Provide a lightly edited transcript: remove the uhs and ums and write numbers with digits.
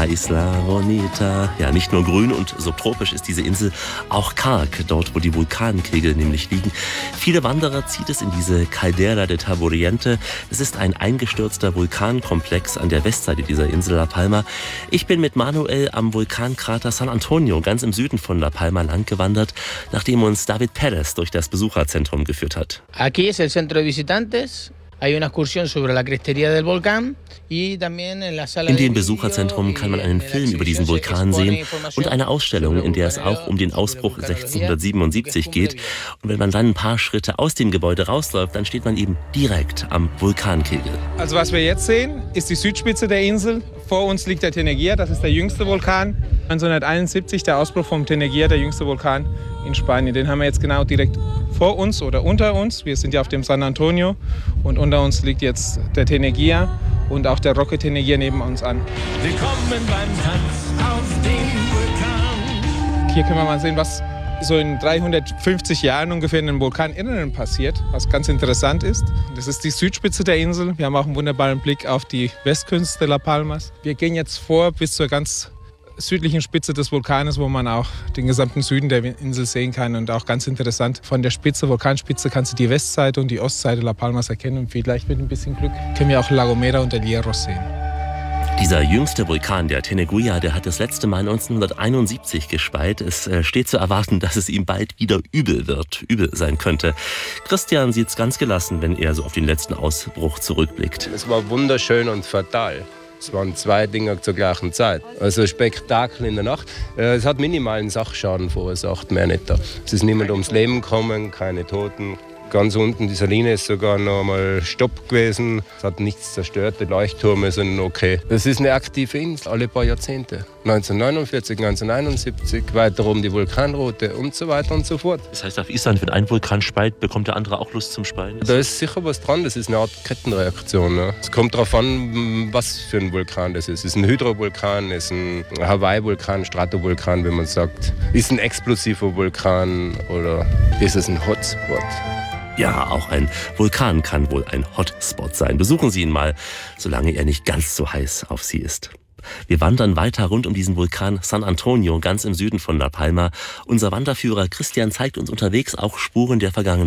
La Isla Bonita. Ja, nicht nur grün und subtropisch ist diese Insel, auch karg, dort wo die Vulkankegel nämlich liegen. Viele Wanderer zieht es in diese Caldera de Taburiente. Es ist ein eingestürzter Vulkankomplex an der Westseite dieser Insel La Palma. Ich bin mit Manuel am Vulkankrater San Antonio, ganz im Süden von La Palma, langgewandert, nachdem uns David Perez durch das Besucherzentrum geführt hat. Aquí es el centro de visitantes. In dem Besucherzentrum kann man einen Film über diesen Vulkan sehen und eine Ausstellung, in der es auch um den Ausbruch 1677 geht. Und wenn man dann ein paar Schritte aus dem Gebäude rausläuft, dann steht man eben direkt am Vulkankegel. Also was wir jetzt sehen, ist die Südspitze der Insel. Vor uns liegt der Tenergia, das ist der jüngste Vulkan. 1971 der Ausbruch vom Tenergia, der jüngste Vulkan in Spanien. Den haben wir jetzt genau direkt vor uns oder unter uns. Wir sind ja auf dem San Antonio und unter uns liegt jetzt der Tenergia und auch der Roque Tenergia neben uns an. Willkommen beim Tanz auf dem Vulkan. Hier können wir mal sehen, was so in 350 Jahren ungefähr in den Vulkaninneren passiert, was ganz interessant ist. Das ist die Südspitze der Insel. Wir haben auch einen wunderbaren Blick auf die Westküste La Palmas. Wir gehen jetzt vor bis zur ganz südlichen Spitze des Vulkanes, wo man auch den gesamten Süden der Insel sehen kann. Und auch ganz interessant, von der Vulkanspitze kannst du die Westseite und die Ostseite La Palmas erkennen. Und vielleicht mit ein bisschen Glück können wir auch La Gomera und El Hierro sehen. Dieser jüngste Vulkan, der Tenergia, der hat das letzte Mal 1971 gespeit. Es steht zu erwarten, dass es ihm bald wieder übel sein könnte. Christian sieht's ganz gelassen, wenn er so auf den letzten Ausbruch zurückblickt. Es war wunderschön und fatal. Es waren zwei Dinge zur gleichen Zeit. Also Spektakel in der Nacht. Es hat minimalen Sachschaden verursacht, mehr nicht. Es ist niemand ums Leben gekommen, keine Toten. Ganz unten, die Saline ist sogar noch einmal Stopp gewesen. Es hat nichts zerstört, die Leuchttürme sind okay. Das ist eine aktive Insel, alle paar Jahrzehnte. 1949, 1971, weiter um die Vulkanroute und so weiter und so fort. Das heißt, auf Island, wenn ein Vulkan speit, bekommt der andere auch Lust zum Speien? Da ist sicher was dran, das ist eine Art Kettenreaktion. Ne? Es kommt darauf an, was für ein Vulkan das ist. Ist ein Hydrovulkan, ist ein Hawaii-Vulkan, Stratovulkan, wenn man sagt. Ist ein explosiver Vulkan oder ist es ein Hotspot? Ja, auch ein Vulkan kann wohl ein Hotspot sein. Besuchen Sie ihn mal, solange er nicht ganz so heiß auf Sie ist. Wir wandern weiter rund um diesen Vulkan San Antonio, ganz im Süden von La Palma. Unser Wanderführer Christian zeigt uns unterwegs auch Spuren der vergangenen